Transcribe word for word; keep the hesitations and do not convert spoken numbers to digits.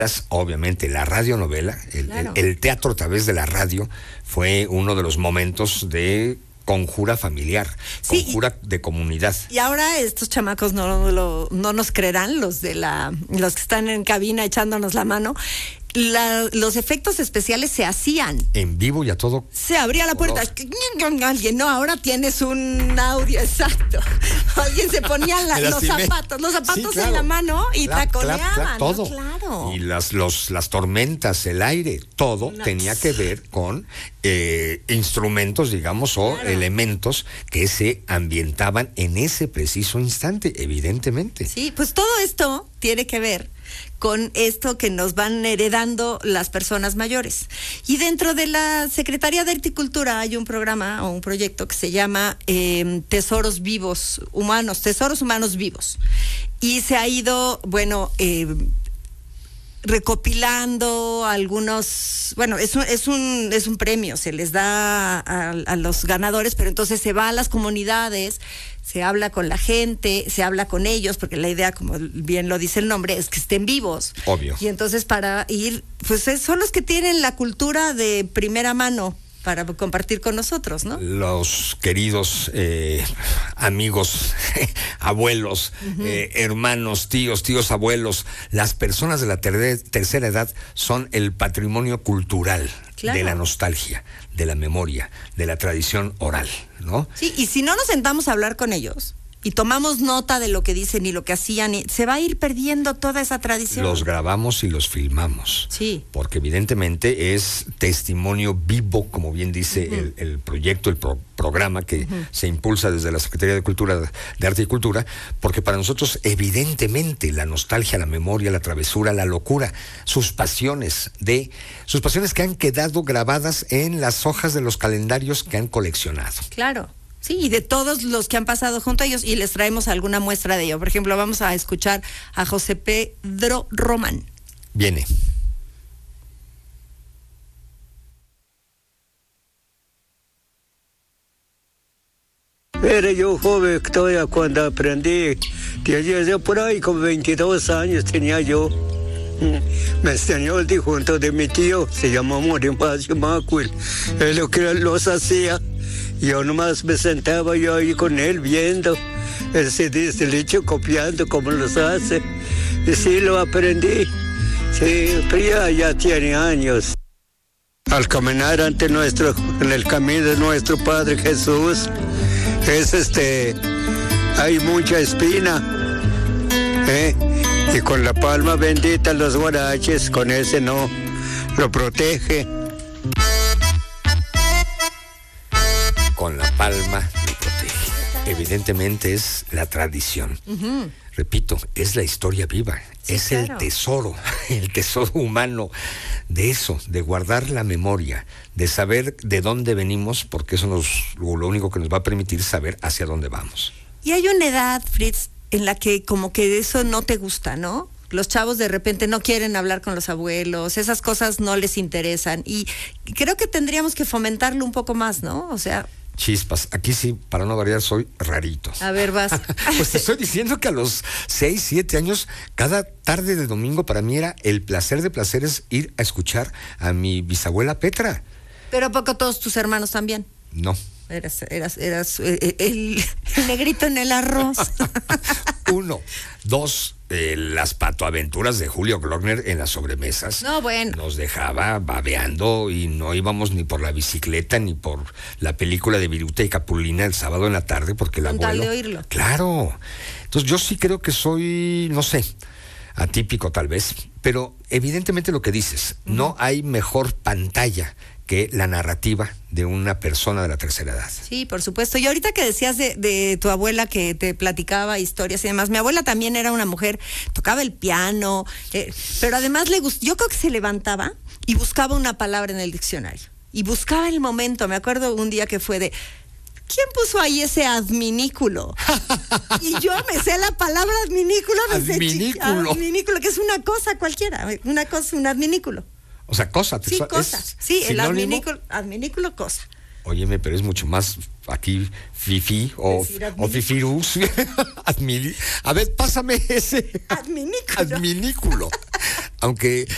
Obviamente la radionovela, el, claro. el, el teatro a través de la radio fue uno de los momentos de conjura familiar, sí, conjura y, de comunidad. Y ahora estos chamacos no, lo, no nos creerán, los de la, los que están en cabina echándonos la mano. La, los efectos especiales se hacían en vivo y a todo. Se abría la puerta. Alguien, no, ahora tienes un audio, exacto. Alguien se ponía la, los zapatos, los zapatos sí, claro. en la mano y clap, taconeaban. Clap, clap, todo. No, claro. Y las, los, las tormentas, el aire, todo no. tenía que ver con eh, instrumentos, digamos, o claro. elementos que se ambientaban en ese preciso instante, evidentemente. Sí, pues todo esto tiene que ver con esto que nos van heredando las personas mayores. Y dentro de la Secretaría de Horticultura hay un programa o un proyecto que se llama eh, Tesoros Vivos Humanos, Tesoros Humanos Vivos. Y se ha ido, bueno, eh, recopilando algunos, bueno, es un, es un, es un premio, se les da a, a los ganadores, pero entonces se va a las comunidades, se habla con la gente, se habla con ellos, porque la idea, como bien lo dice el nombre, es que estén vivos. Obvio. Y entonces para ir, pues son los que tienen la cultura de primera mano para compartir con nosotros, ¿no? Los queridos eh, amigos, abuelos, uh-huh. eh, hermanos, tíos, tíos, abuelos, las personas de la ter- tercera edad son el patrimonio cultural claro. de la nostalgia, de la memoria, de la tradición oral, ¿no? Sí, y si no nos sentamos a hablar con ellos y tomamos nota de lo que dicen y lo que hacían, se va a ir perdiendo toda esa tradición. Los grabamos y los filmamos. Sí. Porque evidentemente es testimonio vivo, como bien dice uh-huh. el, el proyecto, el pro, programa que uh-huh. se impulsa desde la Secretaría de Cultura, de Arte y Cultura, porque para nosotros evidentemente la nostalgia, la memoria, la travesura, la locura, sus pasiones de, sus pasiones que han quedado grabadas en las hojas de los calendarios que han coleccionado. Claro. Sí, y de todos los que han pasado junto a ellos, y les traemos alguna muestra de ello. Por ejemplo, vamos a escuchar a José Pedro Román. Viene. Era yo joven todavía cuando aprendí, tenía yo por ahí como veintidós años tenía yo. Me enseñó el difunto de mi tío, se llamó Morín Pacio Macuil. Él lo que los hacía. Yo nomás me sentaba yo ahí con él viendo, él se dice, el hecho copiando como los hace. Y sí, lo aprendí. Sí, pero ya, ya tiene años. Al caminar ante nuestro, en el camino de nuestro Padre Jesús, es este, hay mucha espina, ¿eh? Y con la palma bendita los guaraches, con ese no, lo protege. Con la palma lo protege. Evidentemente es la tradición. Uh-huh. Repito, es la historia viva, sí, es claro. el tesoro, el tesoro humano de eso, de guardar la memoria, de saber de dónde venimos, porque eso nos, lo único que nos va a permitir saber hacia dónde vamos. Y hay una edad, Fritz, en la que como que eso no te gusta, ¿no? Los chavos de repente no quieren hablar con los abuelos, esas cosas no les interesan, y creo que tendríamos que fomentarlo un poco más, ¿no? O sea... Chispas, aquí sí, para no variar, soy rarito. A ver, vas. Pues te estoy diciendo que a los seis, siete años, cada tarde de domingo para mí era el placer de placeres ir a escuchar a mi bisabuela Petra. ¿Pero a poco todos tus hermanos también? No. Eras, eras, eras el, el, el negrito en el arroz. Uno. Dos, eh, las patoaventuras de Julio Glockner en las sobremesas. No, bueno. Nos dejaba babeando y no íbamos ni por la bicicleta ni por la película de Viruta y Capulina el sábado en la tarde porque el Con abuelo... tal de oírlo. Claro. Entonces yo sí creo que soy, no sé, atípico tal vez, pero evidentemente lo que dices, uh-huh. no hay mejor pantalla que la narrativa de una persona de la tercera edad. Sí, por supuesto. Y ahorita que decías de, de tu abuela que te platicaba historias y demás, mi abuela también era una mujer, tocaba el piano, eh, pero además le gustó, yo creo que se levantaba y buscaba una palabra en el diccionario. Y buscaba el momento, me acuerdo un día que fue de... ¿Quién puso ahí ese adminículo? Y yo me sé la palabra adminículo. Desde adminículo. Chica, adminículo, que es una cosa cualquiera, una cosa, un adminículo. O sea, cosa. Sí, so, cosa. Sí, el adminículo, adminículo, cosa. Óyeme, pero es mucho más aquí fifi o, o fifirus. A ver, pásame ese adminículo. adminículo. Aunque